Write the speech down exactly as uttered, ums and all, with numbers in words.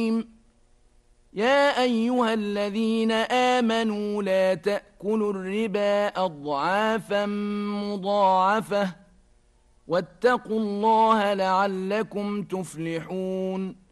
يا أيها الذين آمنوا لا تأكلوا الربا أضعافا مضاعفة واتقوا الله لعلكم تفلحون